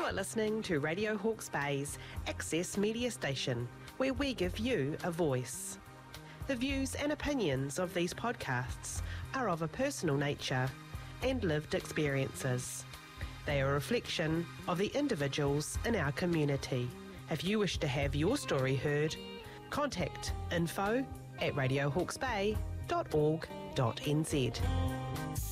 You are listening to Radio Hawke's Bay's Access Media Station, where we give you a voice. The views and opinions of these podcasts are of a personal nature and lived experiences. They are a reflection of the individuals in our community. If you wish to have your story heard, contact info@radiohawksbay.org.nz.